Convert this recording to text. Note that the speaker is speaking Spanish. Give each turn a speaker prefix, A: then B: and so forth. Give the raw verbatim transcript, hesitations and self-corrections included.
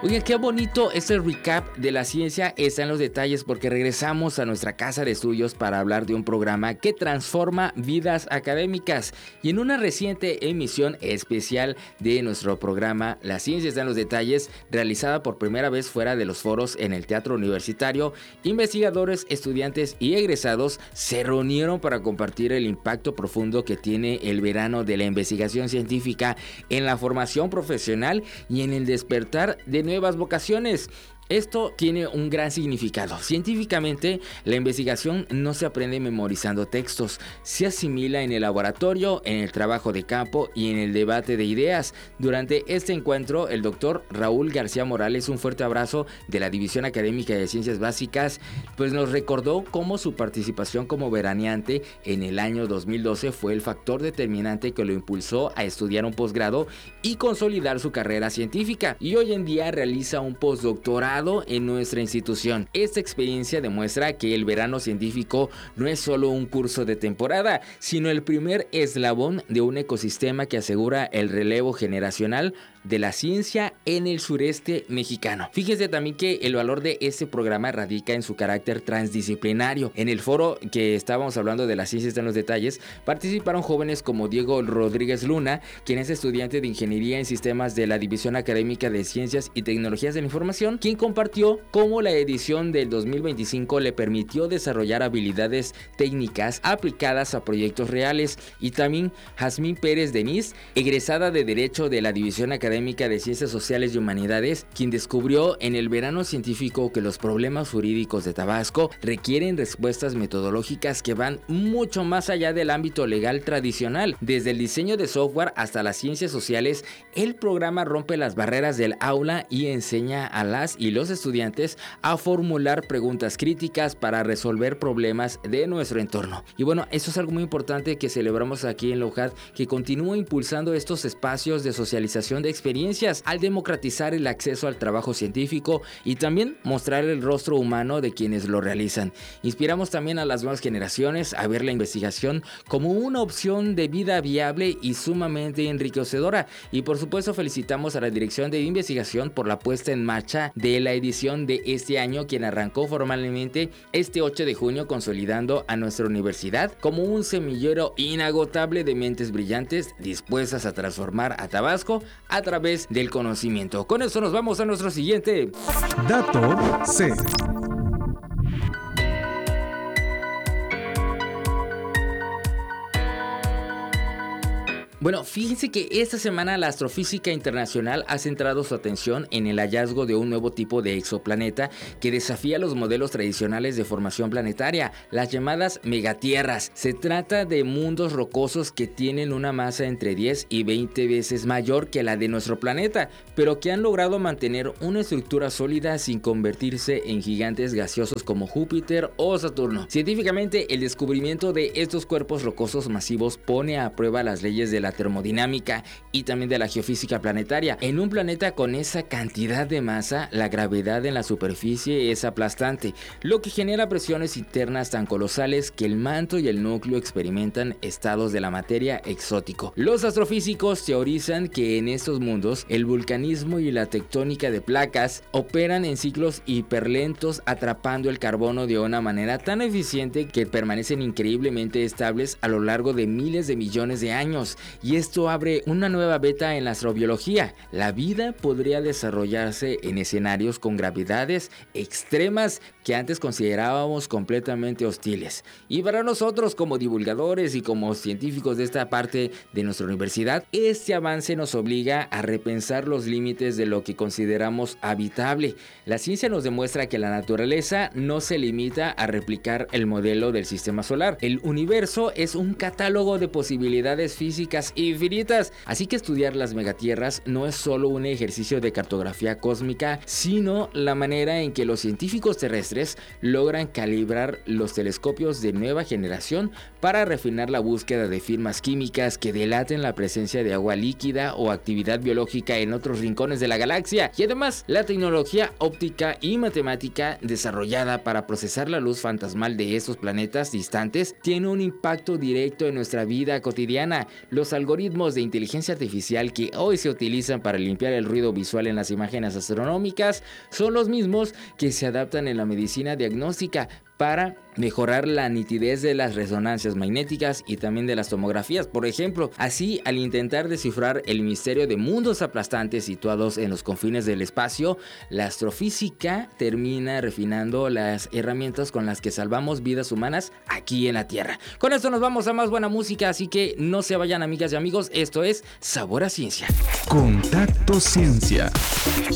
A: Oigan, qué bonito este recap de la ciencia está en los detalles, porque regresamos a nuestra casa de estudios para hablar de un programa que transforma vidas académicas. Y en una reciente emisión especial de nuestro programa La ciencia está en los detalles, realizada por primera vez fuera de los foros en el Teatro Universitario, investigadores, estudiantes y egresados se reunieron para compartir el impacto profundo que tiene el verano de la investigación científica en la formación profesional y en el despertar de nuevas vocaciones. Esto tiene un gran significado. Científicamente, la investigación no se aprende memorizando textos, se asimila en el laboratorio, en el trabajo de campo y en el debate de ideas. Durante este encuentro, el doctor Raúl García Morales, un fuerte abrazo de la División Académica de Ciencias Básicas, pues nos recordó cómo su participación como veraneante en el año dos mil doce fue el factor determinante que lo impulsó a estudiar un posgrado y consolidar su carrera científica. Y hoy en día realiza un postdoctorado en nuestra institución. Esta experiencia demuestra que el verano científico no es solo un curso de temporada, sino el primer eslabón de un ecosistema que asegura el relevo generacional de la ciencia en el sureste mexicano. Fíjense también que el valor de este programa radica en su carácter transdisciplinario. En el foro que estábamos hablando de la ciencia está en los detalles, participaron jóvenes como Diego Rodríguez Luna, quien es estudiante de Ingeniería en Sistemas de la División Académica de Ciencias y Tecnologías de la Información, quien compartió cómo la edición del dos mil veinticinco le permitió desarrollar habilidades técnicas aplicadas a proyectos reales. Y también Jazmín Pérez Denis, egresada de Derecho de la División Académica de Ciencias Sociales y Humanidades, quien descubrió en el verano científico que los problemas jurídicos de Tabasco requieren respuestas metodológicas que van mucho más allá del ámbito legal tradicional. Desde el diseño de software hasta las ciencias sociales, el programa rompe las barreras del aula y enseña a las y los estudiantes a formular preguntas críticas para resolver problemas de nuestro entorno. Y bueno, eso es algo muy importante que celebramos aquí en la U J A D, que continúa impulsando estos espacios de socialización de experiencias al democratizar el acceso al trabajo científico y también mostrar el rostro humano de quienes lo realizan. Inspiramos también a las nuevas generaciones a ver la investigación como una opción de vida viable y sumamente enriquecedora. Y por supuesto felicitamos a la Dirección de Investigación por la puesta en marcha de la edición de este año, quien arrancó formalmente este ocho de junio, consolidando a nuestra universidad como un semillero inagotable de mentes brillantes dispuestas a transformar a Tabasco a través del conocimiento. Con eso nos vamos a nuestro siguiente
B: Dato C.
A: Bueno, fíjense que esta semana la Astrofísica Internacional ha centrado su atención en el hallazgo de un nuevo tipo de exoplaneta que desafía los modelos tradicionales de formación planetaria, las llamadas megatierras. Se trata de mundos rocosos que tienen una masa entre diez y veinte veces mayor que la de nuestro planeta, pero que han logrado mantener una estructura sólida sin convertirse en gigantes gaseosos como Júpiter o Saturno. Científicamente, el descubrimiento de estos cuerpos rocosos masivos pone a prueba las leyes de la termodinámica y también de la geofísica planetaria. En un planeta con esa cantidad de masa, la gravedad en la superficie es aplastante, lo que genera presiones internas tan colosales que el manto y el núcleo experimentan estados de la materia exótico. Los astrofísicos teorizan que en estos mundos el vulcanismo y la tectónica de placas operan en ciclos hiperlentos, atrapando el carbono de una manera tan eficiente que permanecen increíblemente estables a lo largo de miles de millones de años. Y esto abre una nueva beta en la astrobiología. La vida podría desarrollarse en escenarios con gravedades extremas que antes considerábamos completamente hostiles. Y para nosotros, como divulgadores y como científicos de esta parte de nuestra universidad, este avance nos obliga a repensar los límites de lo que consideramos habitable. La ciencia nos demuestra que la naturaleza no se limita a replicar el modelo del sistema solar. El universo es un catálogo de posibilidades físicas infinitas, así que estudiar las megatierras no es solo un ejercicio de cartografía cósmica, sino la manera en que los científicos terrestres logran calibrar los telescopios de nueva generación para refinar la búsqueda de firmas químicas que delaten la presencia de agua líquida o actividad biológica en otros rincones de la galaxia. Y además, la tecnología óptica y matemática desarrollada para procesar la luz fantasmal de estos planetas distantes tiene un impacto directo en nuestra vida cotidiana. Los algoritmos de inteligencia artificial que hoy se utilizan para limpiar el ruido visual en las imágenes astronómicas son los mismos que se adaptan en la medicina diagnóstica para mejorar la nitidez de las resonancias magnéticas y también de las tomografías, por ejemplo. Así, al intentar descifrar el misterio de mundos aplastantes situados en los confines del espacio, la astrofísica termina refinando las herramientas con las que salvamos vidas humanas aquí en la Tierra. Con esto nos vamos a más buena música, así que no se vayan, amigas y amigos, esto es Sabor a Ciencia.
B: Contacto Ciencia.